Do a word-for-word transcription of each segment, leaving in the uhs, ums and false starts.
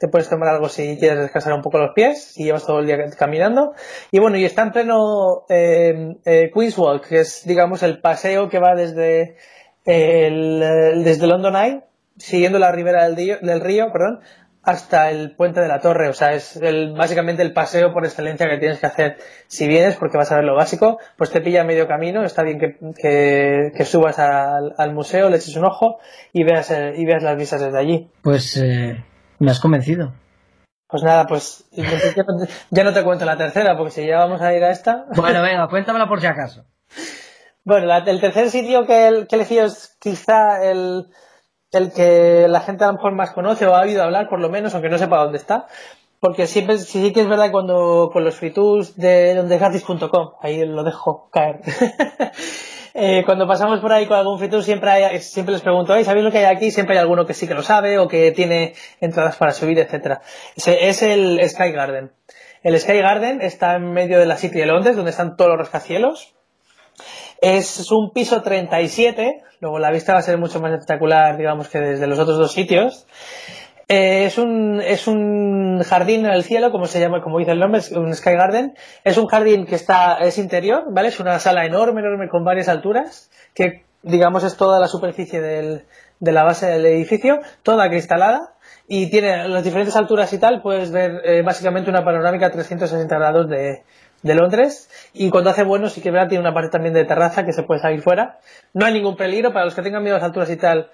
te puedes tomar algo si quieres descansar un poco los pies, si llevas todo el día caminando. Y bueno, y está en pleno eh, eh, Queen's Walk, que es, digamos, el paseo que va desde, el, el, desde London Eye, siguiendo la ribera del río, del río, perdón, hasta el puente de la Torre. O sea, es el, básicamente el paseo por excelencia que tienes que hacer si vienes, porque vas a ver lo básico. Pues te pilla medio camino, está bien que, que, que subas al, al museo, le eches un ojo y veas, eh, y veas las vistas desde allí. Pues eh, me has convencido. Pues nada, pues ya no te cuento la tercera, porque si ya vamos a ir a esta... Bueno, venga, cuéntamela por si acaso. Bueno, la, el tercer sitio que, el, que he elegido es quizá el... el que la gente a lo mejor más conoce o ha oído hablar, por lo menos, aunque no sepa dónde está, porque siempre sí que es verdad que cuando con los free tours de dondegratis punto com, ahí lo dejo caer, eh, cuando pasamos por ahí con algún free tour siempre hay, siempre les pregunto, ¿sabéis lo que hay aquí? Siempre hay alguno que sí que lo sabe o que tiene entradas para subir, etcétera. Ese es el Sky Garden. El Sky Garden está en medio de la City de Londres, donde están todos los rascacielos. Es un piso treinta y siete, luego la vista va a ser mucho más espectacular, digamos, que desde los otros dos sitios. Eh, es un es un jardín en el cielo, como se llama, como dice el nombre, es un Sky Garden. Es un jardín que está es interior, ¿vale? Es una sala enorme, enorme, con varias alturas, que, digamos, es toda la superficie del, de la base del edificio, toda cristalada, y tiene las diferentes alturas y tal, puedes ver eh, básicamente una panorámica trescientos sesenta grados de de Londres, y cuando hace bueno sí que verdad tiene una parte también de terraza que se puede salir fuera. No hay ningún peligro para los que tengan miedo a las alturas y tal.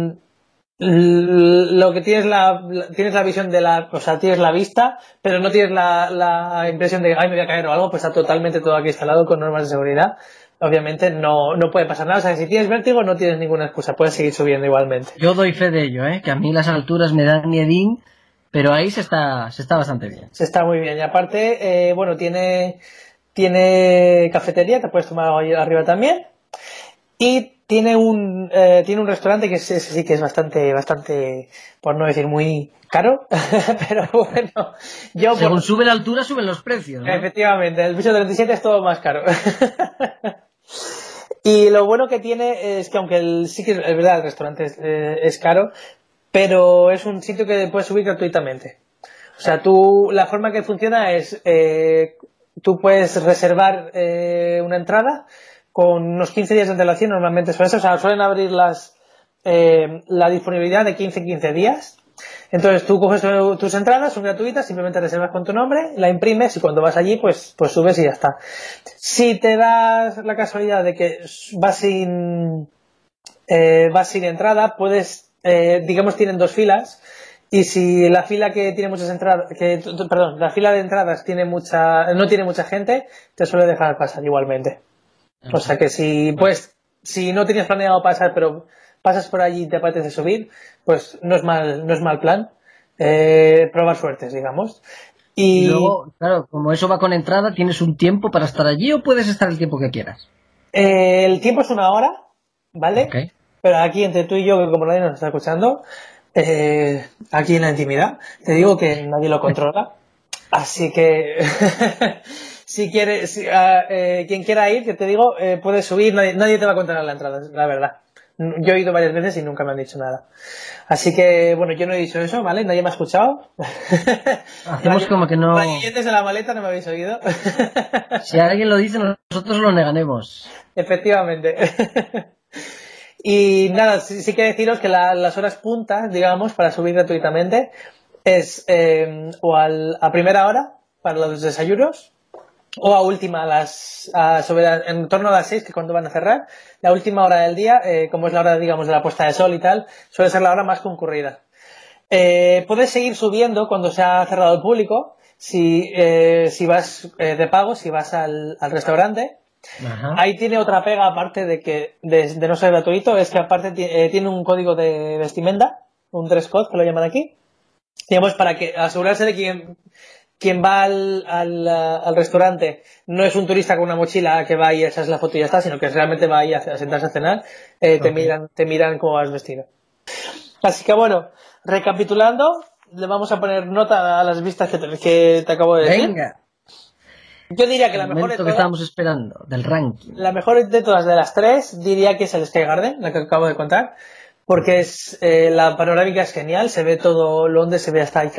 Lo que tienes la, tienes la visión de la, o sea, tienes la vista, pero no tienes la, la impresión de ay, me voy a caer o algo, pues está totalmente todo aquí instalado con normas de seguridad. Obviamente no, no puede pasar nada, o sea, si tienes vértigo no tienes ninguna excusa, puedes seguir subiendo igualmente. Yo doy fe de ello, ¿eh? Que a mí las alturas me dan miedín. Pero ahí se está, se está bastante bien. Se está muy bien. Y aparte, eh, bueno, tiene, tiene cafetería, te puedes tomar algo ahí arriba también. Y tiene un, eh, tiene un restaurante que es, sí que es bastante, bastante, por no decir muy caro. Pero bueno, yo... Según por... sube la altura, suben los precios, ¿no? Efectivamente, el piso treinta y siete es todo más caro. Y lo bueno que tiene es que aunque el, sí que es verdad, el restaurante es, eh, es caro, pero es un sitio que puedes subir gratuitamente. O sea, tú, la forma que funciona es, eh, tú puedes reservar eh, una entrada con unos quince días de antelación, normalmente son eso, o sea, suelen abrir las, eh, la disponibilidad de quince en quince días. Entonces tú coges tus entradas, son gratuitas, simplemente reservas con tu nombre, la imprimes y cuando vas allí, pues, pues subes y ya está. Si te das la casualidad de que vas sin, eh, vas sin entrada, puedes Eh, digamos tienen dos filas y si la fila que tiene muchas entradas que perdón la fila de entradas tiene mucha no tiene mucha gente te suele dejar pasar igualmente. O sea que si pues si no tenías planeado pasar pero pasas por allí y te apetece subir, pues no es mal no es mal plan, eh, probar suertes, digamos. Y... y luego, claro, como eso va con entrada, ¿tienes un tiempo para estar allí o puedes estar el tiempo que quieras? Eh, el tiempo es una hora, ¿vale? Okay. Pero aquí entre tú y yo, que como nadie nos está escuchando, eh, aquí en la intimidad, te digo que nadie lo controla. Así que si quieres, si, uh, eh, quien quiera ir, que te digo, eh, puedes subir, nadie, nadie te va a controlar la entrada, la verdad. Yo he ido varias veces y nunca me han dicho nada. Así que, bueno, yo no he dicho eso, ¿vale? Nadie me ha escuchado. Hacemos como que no... Rayilletes en la maleta, no me habéis oído. Si alguien lo dice, nosotros lo negaremos. Efectivamente. Y nada, sí, sí que deciros que la, las horas puntas, digamos, para subir gratuitamente es eh, o al, a primera hora para los desayunos o a última a las a, sobre, en torno a las seis, que es cuando van a cerrar. La última hora del día, eh, como es la hora, digamos, de la puesta de sol y tal, suele ser la hora más concurrida. Eh, puedes seguir subiendo cuando se ha cerrado el público si, eh, si vas eh, de pago, si vas al, al restaurante. Ajá. Ahí tiene otra pega, aparte de que de, de no ser gratuito, es que aparte eh, tiene un código de vestimenta, un dress code que lo llaman aquí, digamos, para que asegurarse de que quien, quien va al, al, al restaurante no es un turista con una mochila que va y esa es la foto y ya está, sino que realmente va ahí a, a sentarse a cenar, eh, te okay. miran te miran cómo vas vestido. Así que bueno, recapitulando, le vamos a poner nota a las vistas que te, que te acabo de decir. Venga. Yo diría que la el mejor de que todas, estábamos esperando, del ranking. La mejor de todas de las tres diría que es el Sky Garden, la que acabo de contar, porque es eh, la panorámica es genial, se ve todo Londres, se ve hasta